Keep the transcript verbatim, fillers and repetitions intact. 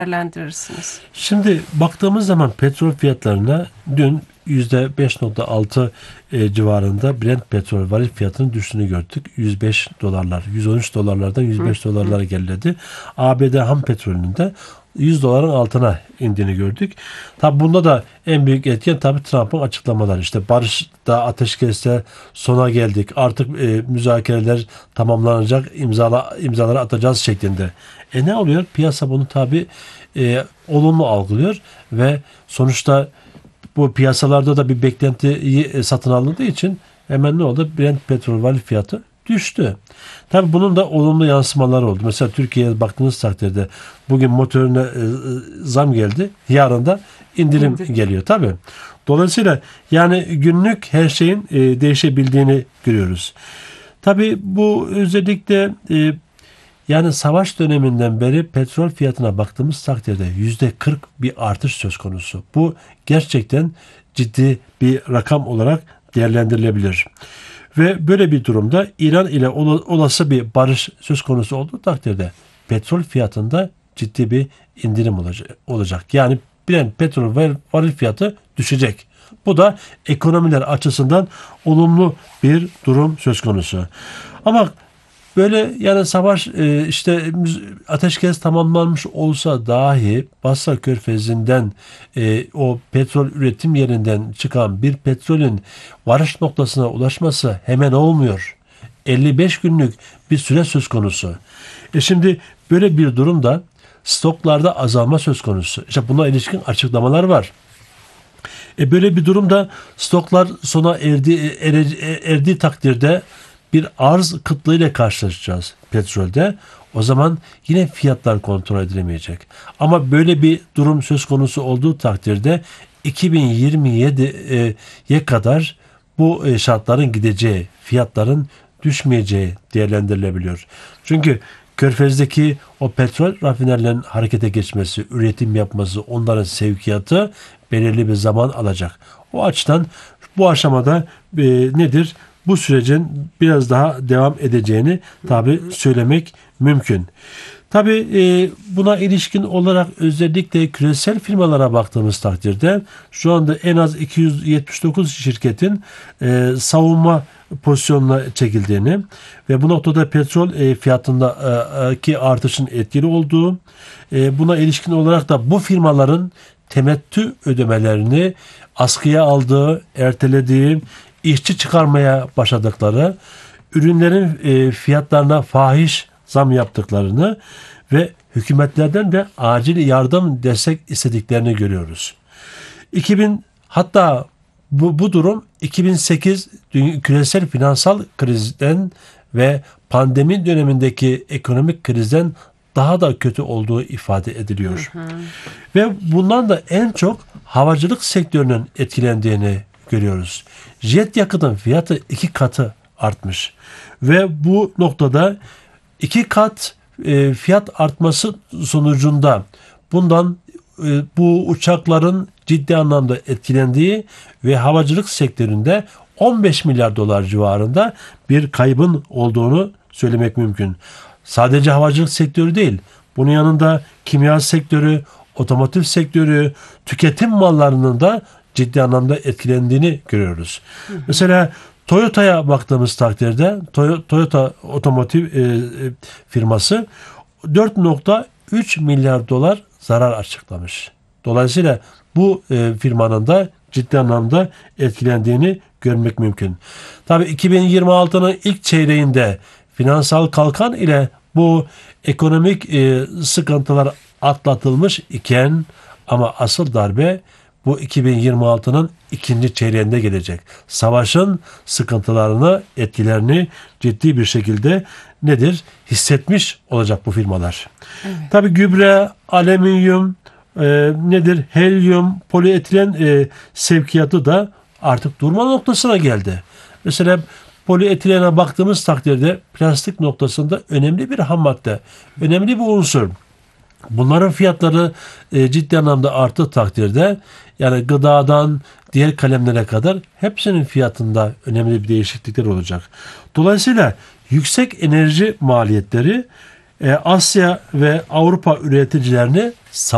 değerlendirirsiniz? Şimdi baktığımız zaman petrol fiyatlarına dün yüzde beş nokta altı e, civarında Brent petrol varil fiyatının düştüğünü gördük. yüz beş dolarlar, yüz on üç dolarlardan yüz beş dolarlara geriledi. A B D ham petrolünün de yüz doların altına indiğini gördük. Tabi bunda da en büyük etken tabi Trump'ın açıklamaları. İşte barışta, ateşkeste sona geldik. Artık e, müzakereler tamamlanacak, imzala, imzaları atacağız şeklinde. E ne oluyor? Piyasa bunu tabi e, olumlu algılıyor ve sonuçta bu piyasalarda da bir beklentiyi satın alındığı için hemen ne oldu? Brent petrol varil fiyatı düştü. Tabii bunun da olumlu yansımaları oldu. Mesela Türkiye'ye baktığınız takdirde bugün motoruna e, zam geldi. Yarın da indirim İndir. geliyor tabii. Dolayısıyla yani günlük her şeyin e, değişebildiğini görüyoruz. Tabii bu özellikle e, yani savaş döneminden beri petrol fiyatına baktığımız takdirde yüzde kırk bir artış söz konusu. Bu gerçekten ciddi bir rakam olarak değerlendirilebilir. Ve böyle bir durumda İran ile olası bir barış söz konusu olduğu takdirde petrol fiyatında ciddi bir indirim olacak. Yani Brent petrol varil fiyatı düşecek. Bu da ekonomiler açısından olumlu bir durum söz konusu. Ama böyle yani savaş e, işte ateşkes tamamlanmış olsa dahi Basra Körfezi'nden e, o petrol üretim yerinden çıkan bir petrolün varış noktasına ulaşması hemen olmuyor. elli beş günlük bir süre söz konusu. E şimdi böyle bir durumda stoklarda azalma söz konusu. İşte buna ilişkin açıklamalar var. E böyle bir durumda stoklar sona erdiği, erdiği takdirde bir arz kıtlığıyla karşılaşacağız petrolde. O zaman yine fiyatlar kontrol edilemeyecek. Ama böyle bir durum söz konusu olduğu takdirde iki bin yirmi yediye kadar bu şartların gideceği, fiyatların düşmeyeceği değerlendirilebiliyor. Çünkü Körfez'deki o petrol rafinerlerin harekete geçmesi, üretim yapması, onların sevkiyatı belirli bir zaman alacak. O açıdan bu aşamada e, nedir? Bu sürecin biraz daha devam edeceğini tabi söylemek mümkün. Tabi e, buna ilişkin olarak özellikle küresel firmalara baktığımız takdirde şu anda en az iki yüz yetmiş dokuz şirketin e, savunma pozisyonuna çekildiğini ve bu noktada petrol e, fiyatındaki artışın etkili olduğu, e, buna ilişkin olarak da bu firmaların temettü ödemelerini askıya aldığı, ertelediği, işçi çıkarmaya başladıkları, ürünlerin e, fiyatlarına fahiş zam yaptıklarını ve hükümetlerden de acil yardım, destek istediklerini görüyoruz. iki bin hatta bu, bu durum iki bin sekiz küresel finansal krizden ve pandemi dönemindeki ekonomik krizden daha da kötü olduğu ifade ediliyor. Hı hı. Ve bundan da en çok havacılık sektörünün etkilendiğini görüyoruz. Jet yakıtın fiyatı iki katı artmış. Ve bu noktada iki kat e, fiyat artması sonucunda bundan e, bu uçakların ciddi anlamda etkilendiği ve havacılık sektöründe on beş milyar dolar civarında bir kaybın olduğunu söylemek mümkün. Sadece havacılık sektörü değil, bunun yanında kimya sektörü, otomotiv sektörü, tüketim mallarının da ciddi anlamda etkilendiğini görüyoruz. Hı hı. Mesela Toyota'ya baktığımız takdirde Toyota otomotiv e, firması dört nokta üç milyar dolar zarar açıklamış. Dolayısıyla bu e, firmanın da ciddi anlamda etkilendiğini görmek mümkün. Tabii iki bin yirmi altının ilk çeyreğinde finansal kalkan ile bu ekonomik e, sıkıntılar atlatılmış iken ama asıl darbe bu iki bin yirmi altının ikinci çeyreğinde gelecek. Savaşın sıkıntılarını, etkilerini ciddi bir şekilde nedir? Hissetmiş olacak bu firmalar. Evet. Tabii gübre, alüminyum, e, nedir? Helyum, polietilen e, sevkiyatı da artık durma noktasına geldi. Mesela polietilene baktığımız takdirde plastik noktasında önemli bir ham madde, önemli bir unsur. Bunların fiyatları e, ciddi anlamda arttığı takdirde yani gıdadan diğer kalemlere kadar hepsinin fiyatında önemli bir değişiklikler olacak. Dolayısıyla yüksek enerji maliyetleri e, Asya ve Avrupa üreticilerini